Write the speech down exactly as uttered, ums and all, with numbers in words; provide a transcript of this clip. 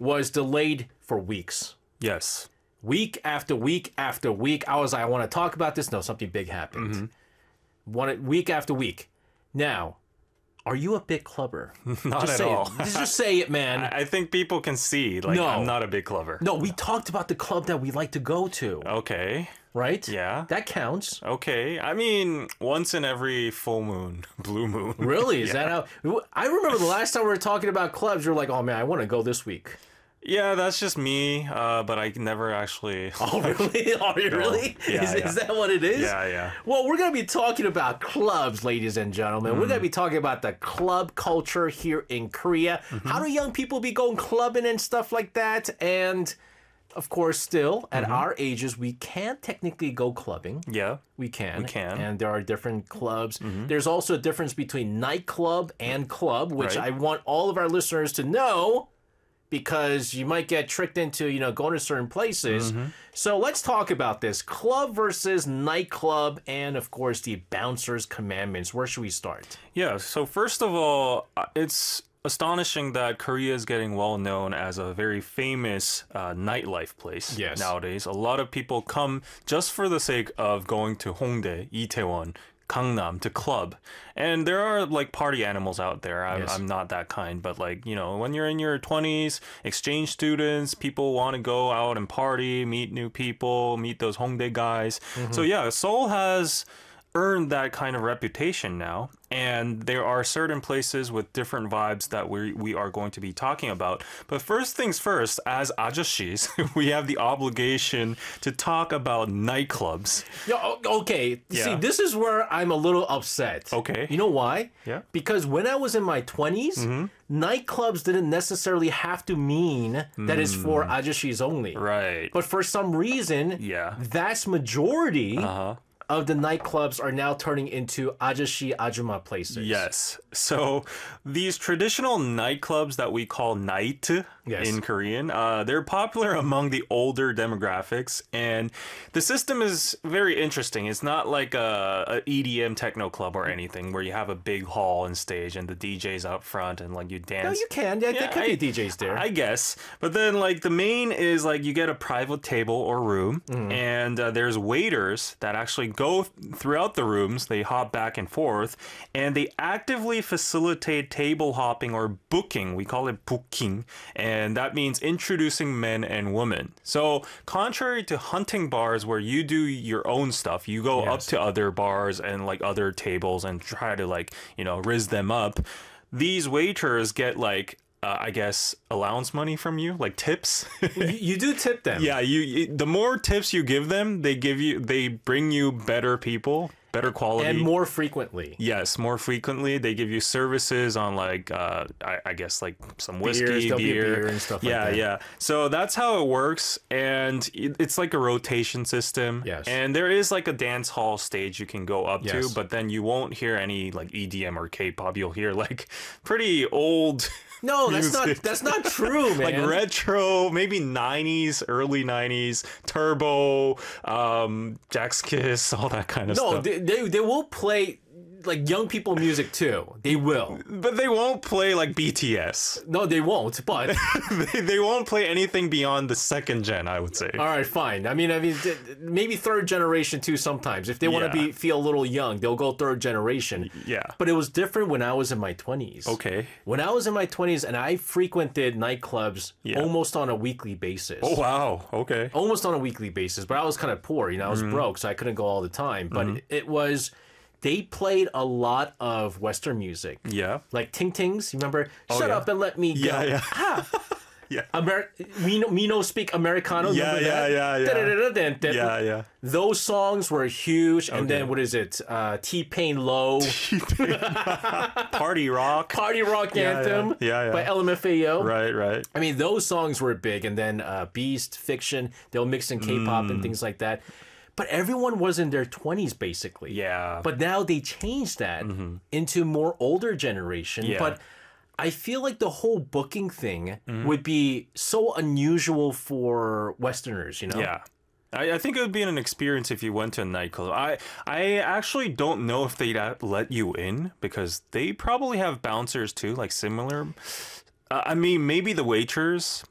was delayed for weeks. Yes. Week after week after week. I was like, I want to talk about this. No, something big happened. Mm-hmm. One week after week. Now, are you a big clubber? Not just at say all. It. Just say it, man. I, I think people can see, like, No. I'm not a big clubber. No, we talked about the club that we like to go to, Okay. right? Yeah. That counts. Okay. I mean, once in every full moon, blue moon. Really? Is Yeah. that how? I remember the last time we were talking about clubs, you were like, oh man, I want to go this week. Yeah, that's just me, uh, but I never actually... Oh, really? Oh, you really? Yeah, is, yeah. is that what it is? Yeah, yeah. Well, we're going to be talking about clubs, ladies and gentlemen. We're going to be talking about the club culture here in Korea. Mm-hmm. How do young people be going clubbing and stuff like that? And, of course, still, at Mm-hmm. our ages, we can technically go clubbing. Yeah. We can. We can. And there are different clubs. There's also a difference between nightclub and club, which Right. I want all of our listeners to know, because you might get tricked into, you know, going to certain places. So let's talk about this. Club versus nightclub, and of course the bouncer's commandments. Where should we start? Yeah, so first of all, uh, it's astonishing that Korea is getting well known as a very famous uh, nightlife place Yes. nowadays. A lot of people come just for the sake of going to Hongdae, Itaewon, Gangnam to club. And there are like party animals out there. I'm, Yes. I'm not that kind, but like, you know, when you're in your twenties, exchange students, people want to go out and party, meet new people, meet those Hongdae guys. So yeah, Seoul has earned that kind of reputation now, and there are certain places with different vibes that we we are going to be talking about. But first things first, as 아저씨s, we have the obligation to talk about nightclubs. Yo, o- okay. Yeah. See, this is where I'm a little upset. Okay. You know why? Yeah. Because when I was in my twenties, nightclubs didn't necessarily have to mean that it's for ajashis only. Right. But for some reason, Yeah. vast majority Uh-huh. of the nightclubs are now turning into ajashi ajuma places. Yes. So these traditional nightclubs that we call night Yes. in Korean, uh, they're popular among the older demographics, and the system is very interesting. It's not like a, a E D M techno club or anything where you have a big hall and stage and the D Js out front and like you dance. No, you can. Yeah, there could I- be D Js there. I guess. But then, like, the main is like you get a private table or room, Mm-hmm. and uh, there's waiters that actually go th- throughout the rooms. They hop back and forth, and they actively facilitate table hopping or booking. We call it booking, and that means introducing men and women. So, contrary to hunting bars where you do your own stuff, you go up Yes. to other bars and like other tables and try to like, you know, riz them up. These waiters get like uh, I guess allowance money from you, like tips. you, you do tip them. Yeah, you, you the more tips you give them, they give you they bring you better people, better quality. And more frequently. Yes, more frequently. They give you services on like uh I, I guess like some whiskey, Beers, there'll be beer. beer and stuff like yeah, that. yeah. So that's how it works, and it- it's like a rotation system. Yes. And there is like a dance hall stage you can go up Yes. to, but then you won't hear any like E D M or K-pop. You'll hear like pretty old No, that's not music. that's not true, man. like retro, maybe nineties, early nineties, Turbo, um, Jack's Kiss, all that kind of No, stuff. they, they they will play like young people music too. They will. But they won't play like B T S. No, they won't. But they, they won't play anything beyond the second gen, I would say. all right, fine. I mean, I mean, th- maybe third generation too. Sometimes, if they want to Yeah. be feel a little young, they'll go third generation. Yeah. But it was different when I was in my twenties. Okay. When I was in my twenties, and I frequented nightclubs Yeah. almost on a weekly basis. Oh wow. Okay. Almost on a weekly basis, but I was kind of poor, you know, I was Mm-hmm. broke, so I couldn't go all the time. But it, it was, they played a lot of Western music. Yeah. Like Ting Tings, you remember? Shut yeah. up and let me go. Yeah, yeah. Ah, Yeah. Amer- we, know, we know speak Americano. Yeah, remember yeah, that? yeah, yeah. Da-da-da-da-da-da. Yeah, yeah. Those songs were huge. And Okay. then, what is it? Uh, T-Pain Low, Party rock. Party Rock Yeah, Anthem yeah. Yeah, yeah. by L M F A O. Right, right. I mean, those songs were big, and then uh, Beast, Fiction, they'll mix in K-pop Mm. and things like that. But everyone was in their twenties, basically. Yeah. Mm-hmm. But now they changed that into more older generation. Yeah. But I feel like the whole booking thing Mm-hmm. would be so unusual for Westerners, you know? Yeah. I, I think it would be an experience if you went to a nightclub. I I actually don't know if they'd uh, let you in because they probably have bouncers too, like similar. Uh, I mean, maybe the waiters,